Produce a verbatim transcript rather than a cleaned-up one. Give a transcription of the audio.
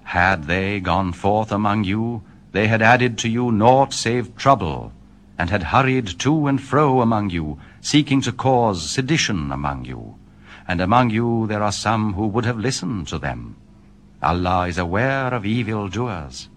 Had they gone forth among you, they had added to you naught save trouble, and had hurried to and fro among you, seeking to cause sedition among you. And among you there are some who would have listened to them. Allah is aware of evildoers.